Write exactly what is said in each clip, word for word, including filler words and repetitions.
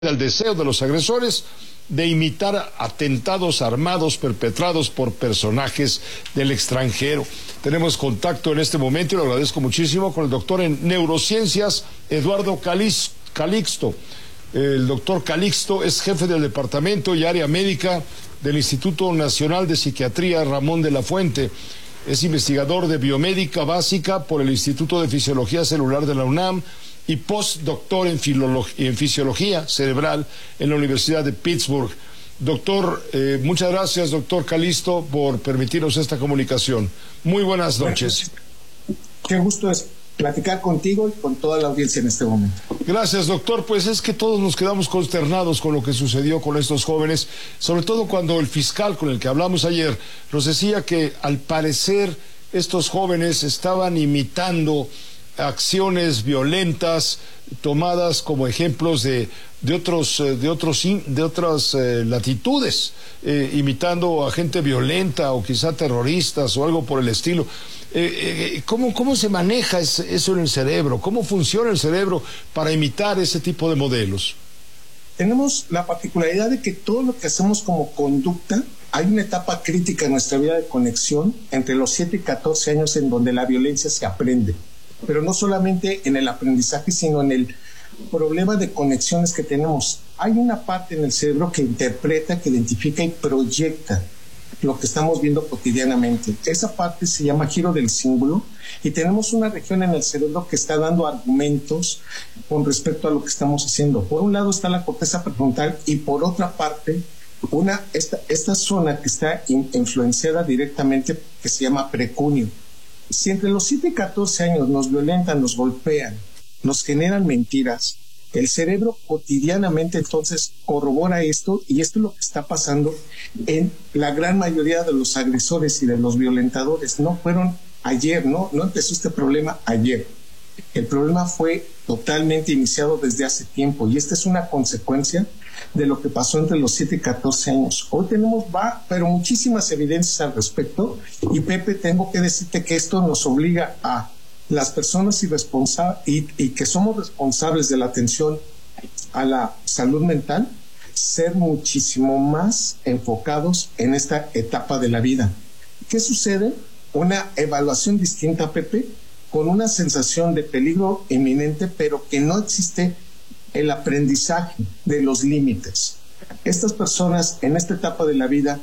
el deseo de los agresores de imitar atentados armados perpetrados por personajes del extranjero. Tenemos contacto en este momento y lo agradezco muchísimo con el doctor en neurociencias, Eduardo Calixto. El doctor Calixto es jefe del departamento y área médica del Instituto Nacional de Psiquiatría Ramón de la Fuente. Es investigador de biomédica básica por el Instituto de Fisiología Celular de la UNAM y postdoctor en, en fisiología cerebral en la Universidad de Pittsburgh. Doctor, eh, muchas gracias, doctor Calixto, por permitirnos esta comunicación. Muy buenas noches. Qué gusto es platicar contigo y con toda la audiencia en este momento. Gracias, doctor. Pues es que todos nos quedamos consternados con lo que sucedió con estos jóvenes, sobre todo cuando el fiscal con el que hablamos ayer nos decía que al parecer estos jóvenes estaban imitando acciones violentas tomadas como ejemplos de, de otros de otros de otras eh, latitudes, eh, imitando a gente violenta o quizá terroristas o algo por el estilo. Eh, eh, ¿cómo, ¿Cómo se maneja eso en el cerebro? ¿Cómo funciona el cerebro para imitar ese tipo de modelos? Tenemos la particularidad de que todo lo que hacemos como conducta, hay una etapa crítica en nuestra vida de conexión entre los siete y catorce años en donde la violencia se aprende. Pero no solamente en el aprendizaje, sino en el problema de conexiones que tenemos. Hay una parte en el cerebro que interpreta, que identifica y proyecta lo que estamos viendo cotidianamente. Esa parte se llama giro del cíngulo y tenemos una región en el cerebro que está dando argumentos con respecto a lo que estamos haciendo. Por un lado está la corteza prefrontal y por otra parte una, esta, esta zona que está in, influenciada directamente, que se llama precunio. Si entre los siete y catorce años nos violentan, nos golpean, nos generan mentiras, el cerebro cotidianamente entonces corrobora esto, y esto es lo que está pasando en la gran mayoría de los agresores y de los violentadores. No fueron ayer, no, no empezó este problema ayer. El problema fue totalmente iniciado desde hace tiempo, y esta es una consecuencia de lo que pasó entre los siete y catorce años. Hoy tenemos, va, pero muchísimas evidencias al respecto, y Pepe, tengo que decirte que esto nos obliga a las personas irresponsables y, y que somos responsables de la atención a la salud mental, ser muchísimo más enfocados en esta etapa de la vida. ¿Qué sucede? Una evaluación distinta, Pepe, con una sensación de peligro inminente, pero que no existe el aprendizaje de los límites. Estas personas en esta etapa de la vida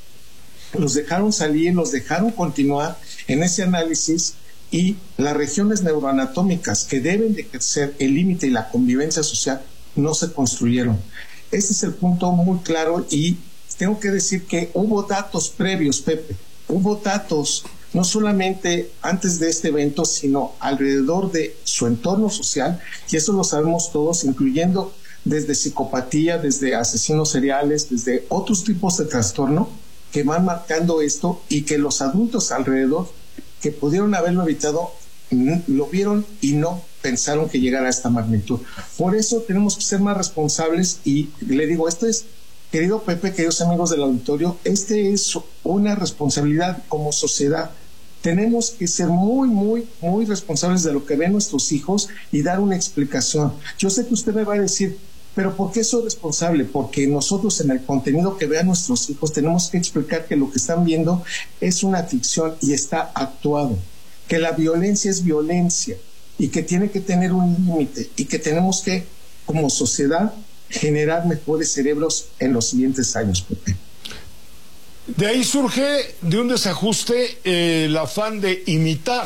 los dejaron salir, los dejaron continuar en ese análisis, y las regiones neuroanatómicas que deben de ejercer el límite y la convivencia social no se construyeron. Este es el punto muy claro, y tengo que decir que hubo datos previos, Pepe, hubo datos no solamente antes de este evento, sino alrededor de su entorno social, y eso lo sabemos todos, incluyendo desde psicopatía, desde asesinos seriales, desde otros tipos de trastorno que van marcando esto, y que los adultos alrededor que pudieron haberlo evitado lo vieron y no pensaron que llegara a esta magnitud. Por eso tenemos que ser más responsables, y le digo, esto es, querido Pepe, queridos amigos del auditorio, este es una responsabilidad como sociedad. Tenemos que ser muy, muy, muy responsables de lo que ven nuestros hijos y dar una explicación. Yo sé que usted me va a decir, pero ¿por qué soy responsable? Porque nosotros en el contenido que vean nuestros hijos tenemos que explicar que lo que están viendo es una ficción y está actuado, que la violencia es violencia y que tiene que tener un límite, y que tenemos que, como sociedad, generar mejores cerebros en los siguientes años, Pepe. De ahí surge, de un desajuste, eh, el afán de imitar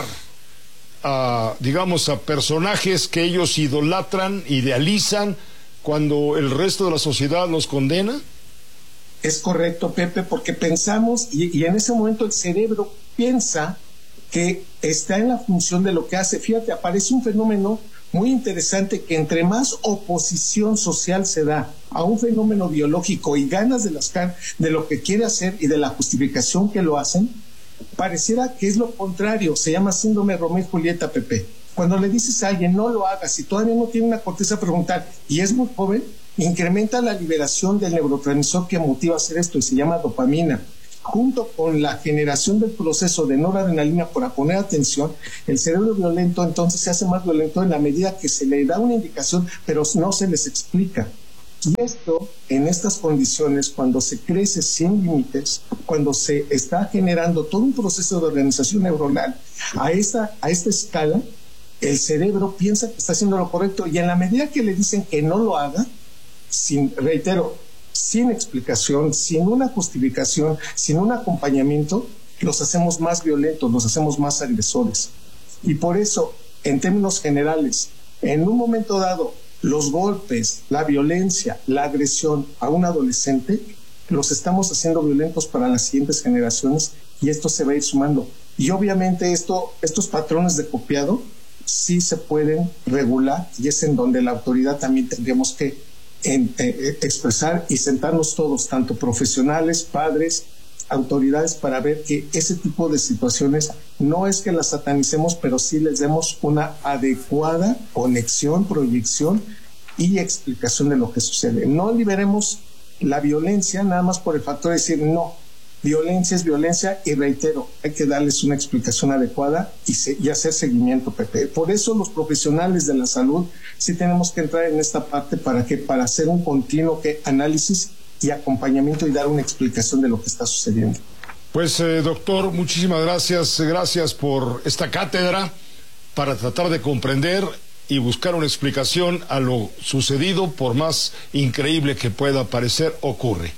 a, digamos, a personajes que ellos idolatran, idealizan, cuando el resto de la sociedad los condena. Es correcto, Pepe, porque pensamos, y, y en ese momento el cerebro piensa que está en la función de lo que hace. Fíjate, aparece un fenómeno muy interesante, que entre más oposición social se da a un fenómeno biológico y ganas de, las, de lo que quiere hacer y de la justificación que lo hacen, pareciera que es lo contrario. Se llama síndrome Romeo y Julieta, Pepe. Cuando le dices a alguien no lo hagas, y todavía no tiene una corteza prefrontal y es muy joven, incrementa la liberación del neurotransmisor que motiva a hacer esto, y se llama dopamina. Junto con la generación del proceso de noradrenalina para poner atención, el cerebro violento entonces se hace más violento en la medida que se le da una indicación, pero no se les explica. Y esto, en estas condiciones, cuando se crece sin límites, cuando se está generando todo un proceso de organización neuronal a esta, a esta escala, el cerebro piensa que está haciendo lo correcto, y en la medida que le dicen que no lo haga, sin, reitero, sin explicación, sin una justificación, sin un acompañamiento, los hacemos más violentos, los hacemos más agresores. Y por eso, en términos generales, en un momento dado, los golpes, la violencia, la agresión a un adolescente, los estamos haciendo violentos para las siguientes generaciones, y esto se va a ir sumando. Y obviamente esto, estos patrones de copiado sí se pueden regular, y es en donde la autoridad también tendríamos que en, eh, expresar y sentarnos todos, tanto profesionales, padres, autoridades, para ver que ese tipo de situaciones no es que las satanicemos, pero sí les demos una adecuada conexión, proyección y explicación de lo que sucede. No liberemos la violencia nada más por el factor de decir no, violencia es violencia, y reitero, hay que darles una explicación adecuada y, se, y hacer seguimiento, Pepe. Por eso los profesionales de la salud sí tenemos que entrar en esta parte, para que para hacer un continuo que, análisis y acompañamiento y dar una explicación de lo que está sucediendo. Pues eh, doctor, muchísimas gracias, gracias por esta cátedra para tratar de comprender y buscar una explicación a lo sucedido, por más increíble que pueda parecer, ocurre.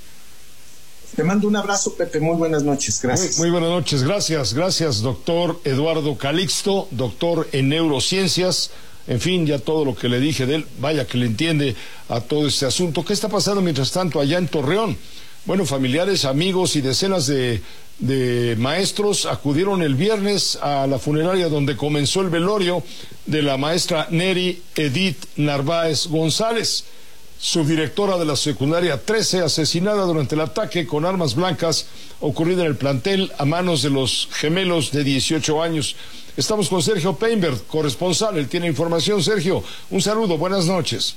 Te mando un abrazo, Pepe, muy buenas noches, gracias. Muy, muy buenas noches, gracias, gracias doctor Eduardo Calixto, doctor en neurociencias. En fin, ya todo lo que le dije de él, vaya que le entiende a todo este asunto. ¿Qué está pasando mientras tanto allá en Torreón? Bueno, familiares, amigos y decenas de, de maestros acudieron el viernes a la funeraria donde comenzó el velorio de la maestra Neri Edith Narváez González, subdirectora de la secundaria trece, asesinada durante el ataque con armas blancas ocurrido en el plantel a manos de los gemelos de dieciocho años. Estamos con Sergio Peinbert, corresponsal, él tiene información. Sergio, un saludo, buenas noches.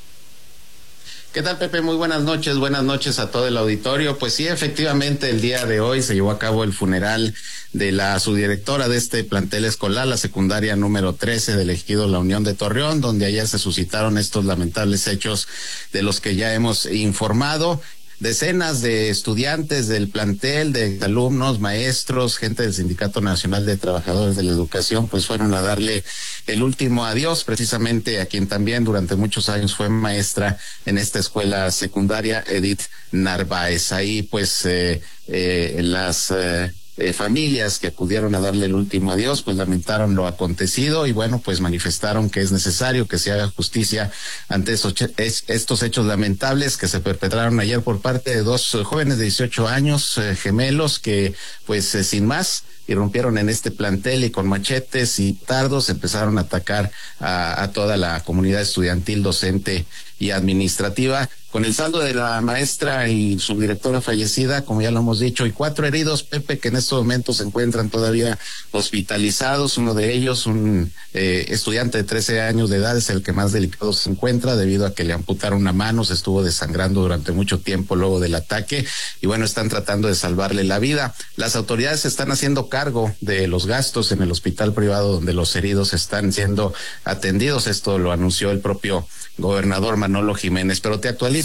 ¿Qué tal, Pepe? Muy buenas noches, buenas noches a todo el auditorio. Pues sí, efectivamente, el día de hoy se llevó a cabo el funeral de la subdirectora de este plantel escolar, la secundaria número trece del ejido La Unión de Torreón, donde ayer se suscitaron estos lamentables hechos de los que ya hemos informado. Decenas de estudiantes del plantel, de alumnos, maestros, gente del Sindicato Nacional de Trabajadores de la Educación, pues fueron a darle el último adiós, precisamente a quien también durante muchos años fue maestra en esta escuela secundaria, Edith Narváez. Ahí pues eh, eh, las eh, eh, familias que acudieron a darle el último adiós, pues lamentaron lo acontecido y bueno, pues manifestaron que es necesario que se haga justicia ante estos, estos hechos lamentables que se perpetraron ayer por parte de dos jóvenes de dieciocho años, eh, gemelos, que pues eh, sin más irrumpieron en este plantel y con machetes y dardos empezaron a atacar a, a toda la comunidad estudiantil, docente y administrativa, con el saldo de la maestra y subdirectora fallecida, como ya lo hemos dicho, y cuatro heridos, Pepe, que en estos momentos se encuentran todavía hospitalizados. Uno de ellos, un eh, estudiante de trece años de edad, es el que más delicado se encuentra debido a que le amputaron una mano, se estuvo desangrando durante mucho tiempo luego del ataque y bueno, están tratando de salvarle la vida. Las autoridades están haciendo cargo de los gastos en el hospital privado donde los heridos están siendo atendidos. Esto lo anunció el propio gobernador Manolo Jiménez, pero te actualizo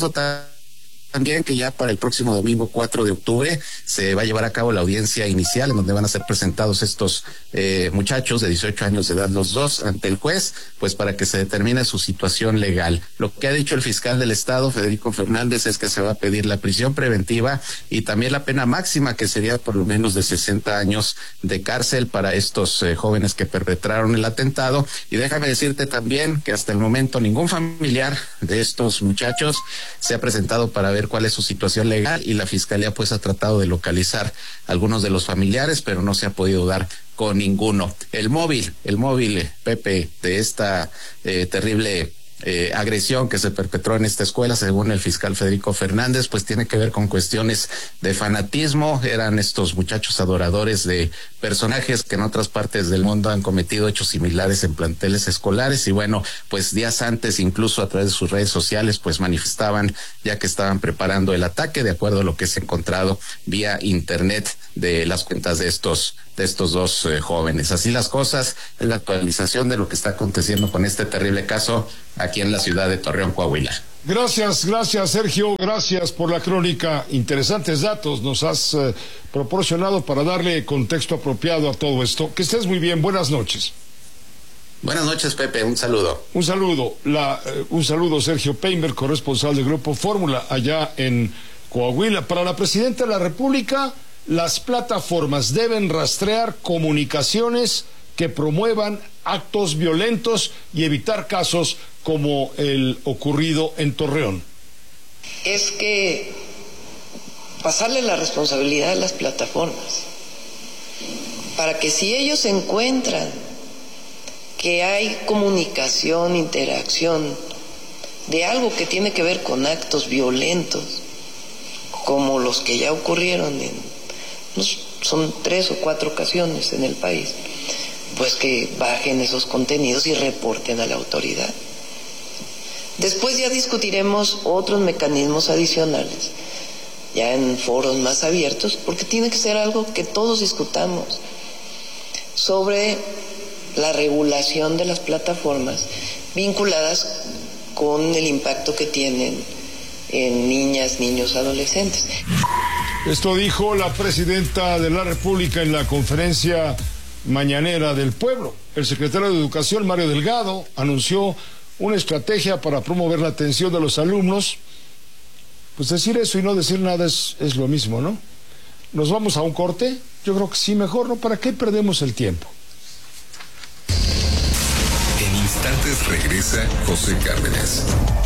también que ya para el próximo domingo cuatro de octubre se va a llevar a cabo la audiencia inicial en donde van a ser presentados estos eh, muchachos de dieciocho años de edad, los dos, ante el juez, pues para que se determine su situación legal. Lo que ha dicho el fiscal del estado, Federico Fernández, es que se va a pedir la prisión preventiva y también la pena máxima, que sería por lo menos de sesenta años de cárcel para estos eh, jóvenes que perpetraron el atentado. Y déjame decirte también que hasta el momento ningún familiar de estos muchachos se ha presentado para ver cuál es su situación legal y la fiscalía pues ha tratado de localizar a algunos de los familiares, pero no se ha podido dar con ninguno. El móvil, el móvil, Pepe, de esta eh, terrible Eh, agresión que se perpetró en esta escuela, según el fiscal Federico Fernández, pues tiene que ver con cuestiones de fanatismo. Eran estos muchachos adoradores de personajes que en otras partes del mundo han cometido hechos similares en planteles escolares y bueno, pues días antes, incluso a través de sus redes sociales, pues manifestaban ya que estaban preparando el ataque, de acuerdo a lo que se ha encontrado vía internet de las cuentas de estos de estos dos eh, jóvenes. Así las cosas, es la actualización de lo que está aconteciendo con este terrible caso aquí en la ciudad de Torreón, Coahuila. Gracias, gracias Sergio, gracias por la crónica. Interesantes datos nos has eh, proporcionado para darle contexto apropiado a todo esto. Que estés muy bien, buenas noches. Buenas noches, Pepe, un saludo. Un saludo, la, eh, un saludo Sergio Painberg, corresponsal del Grupo Fórmula allá en Coahuila. Para la Presidenta de la República, las plataformas deben rastrear comunicaciones que promuevan actos violentos y evitar casos como el ocurrido en Torreón. Es que pasarle la responsabilidad a las plataformas para que si ellos encuentran que hay comunicación, interacción de algo que tiene que ver con actos violentos, como los que ya ocurrieron en, no, son tres o cuatro ocasiones en el país, pues que bajen esos contenidos y reporten a la autoridad. Después ya discutiremos otros mecanismos adicionales, ya en foros más abiertos, porque tiene que ser algo que todos discutamos sobre la regulación de las plataformas vinculadas con el impacto que tienen en niñas, niños, adolescentes. Esto dijo la Presidenta de la República en la conferencia mañanera del pueblo. El secretario de Educación, Mario Delgado, anunció una estrategia para promover la atención de los alumnos. Pues decir eso y no decir nada es, es lo mismo, ¿no? ¿Nos vamos a un corte? Yo creo que sí, mejor, ¿no? ¿Para qué perdemos el tiempo? En instantes regresa José Cárdenas.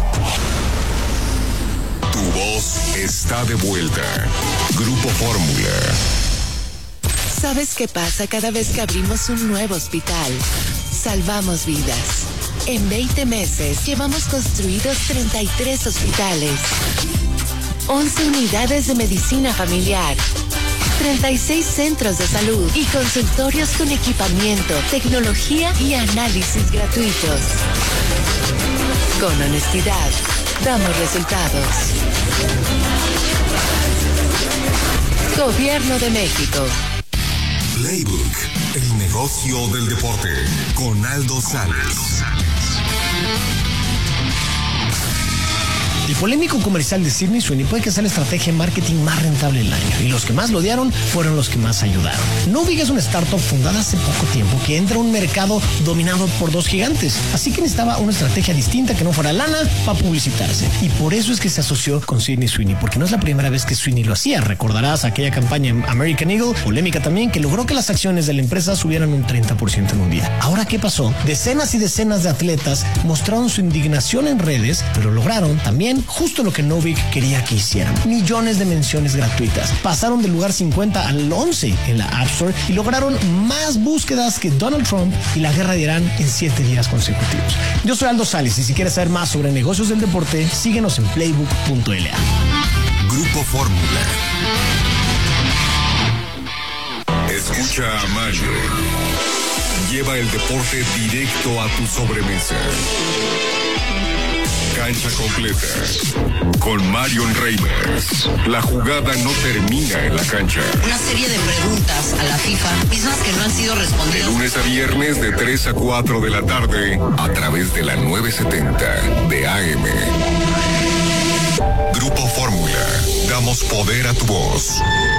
Tu voz está de vuelta. Grupo Fórmula. ¿Sabes qué pasa cada vez que abrimos un nuevo hospital? Salvamos vidas. En veinte meses llevamos construidos treinta y tres hospitales, once unidades de medicina familiar, treinta y seis centros de salud y consultorios con equipamiento, tecnología y análisis gratuitos. Con honestidad, damos resultados. Gobierno de México. Playbook, el negocio del deporte, con Aldo Sales. El polémico comercial de Sydney Sweeney puede que sea la estrategia de marketing más rentable del año, y los que más lo odiaron fueron los que más ayudaron. Novig es una startup fundada hace poco tiempo que entra a un mercado dominado por dos gigantes, así que necesitaba una estrategia distinta que no fuera lana para publicitarse, y por eso es que se asoció con Sydney Sweeney, porque no es la primera vez que Sweeney lo hacía. Recordarás aquella campaña en American Eagle, polémica también, que logró que las acciones de la empresa subieran un treinta por ciento en un día. Ahora, ¿qué pasó? Decenas y decenas de atletas mostraron su indignación en redes, pero lograron también justo lo que Novig quería que hicieran: millones de menciones gratuitas. Pasaron del lugar cincuenta al once en la App Store y lograron más búsquedas que Donald Trump y la guerra de Irán en siete días consecutivos. Yo soy Aldo Sales, y si quieres saber más sobre negocios del deporte, síguenos en playbook punto l a. Grupo Fórmula. Escucha a Mario. Lleva el deporte directo a tu sobremesa. Cancha completa con Marion Reimers. La jugada no termina en la cancha. Una serie de preguntas a la FIFA, mismas que no han sido respondidas. De lunes a viernes de tres a cuatro de la tarde a través de la nueve setenta de A M. Grupo Fórmula. Damos poder a tu voz.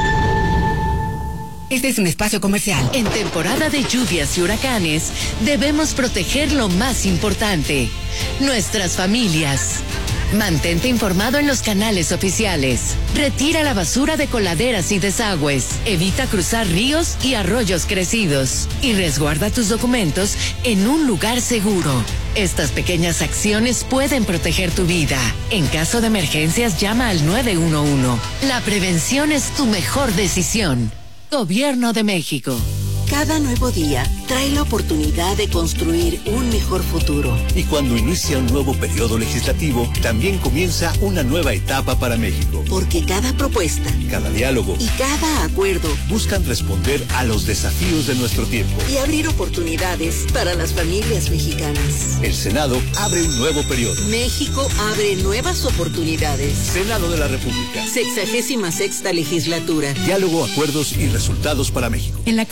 Este es un espacio comercial. En temporada de lluvias y huracanes, debemos proteger lo más importante: nuestras familias. Mantente informado en los canales oficiales. Retira la basura de coladeras y desagües. Evita cruzar ríos y arroyos crecidos. Y resguarda tus documentos en un lugar seguro. Estas pequeñas acciones pueden proteger tu vida. En caso de emergencias, llama al nueve uno uno. La prevención es tu mejor decisión. Gobierno de México. Cada nuevo día trae la oportunidad de construir un mejor futuro. Y cuando inicia un nuevo periodo legislativo, también comienza una nueva etapa para México. Porque cada propuesta, cada diálogo y cada acuerdo buscan responder a los desafíos de nuestro tiempo y abrir oportunidades para las familias mexicanas. El Senado abre un nuevo periodo. México abre nuevas oportunidades. Senado de la República. Sexagésima sexta legislatura. Diálogo, acuerdos y resultados para México. En la Cámara de Diputados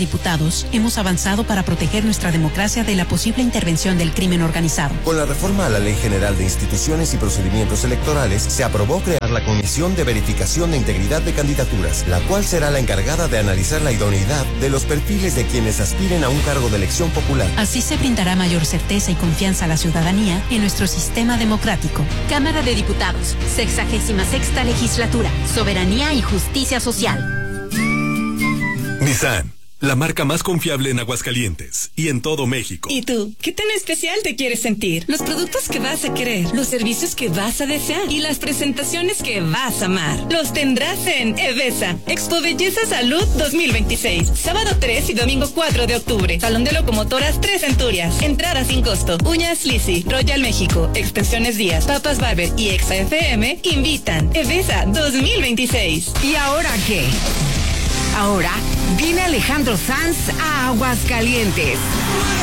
Diputados, hemos avanzado para proteger nuestra democracia de la posible intervención del crimen organizado. Con la reforma a la Ley General de Instituciones y Procedimientos Electorales, se aprobó crear la Comisión de Verificación de Integridad de Candidaturas, la cual será la encargada de analizar la idoneidad de los perfiles de quienes aspiren a un cargo de elección popular. Así se brindará mayor certeza y confianza a la ciudadanía en nuestro sistema democrático. Cámara de Diputados, sexagésima sexta legislatura, soberanía y justicia social. Nissan, la marca más confiable en Aguascalientes y en todo México. ¿Y tú? ¿Qué tan especial te quieres sentir? Los productos que vas a querer, los servicios que vas a desear y las presentaciones que vas a amar. Los tendrás en Evesa, Expo Belleza Salud dos mil veintiséis. Sábado tres y domingo cuatro de octubre. Salón de Locomotoras Tres Centurias. Entrada sin costo. Uñas Lisi, Royal México, Extensiones Díaz, Papas Barber y Exa F M invitan. Evesa dos mil veintiséis. ¿Y ahora qué? Ahora viene Alejandro Sanz a Aguascalientes.